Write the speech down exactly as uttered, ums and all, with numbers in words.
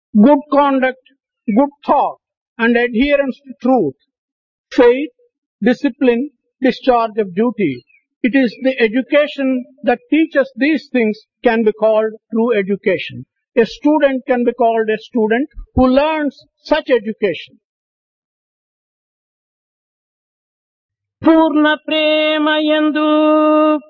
good conduct, good thought, and adherence to truth, faith, discipline, discharge of duty. It is the education that teaches these things can be called true education. A student can be called a student who learns such education. Purna ప్రేమయందు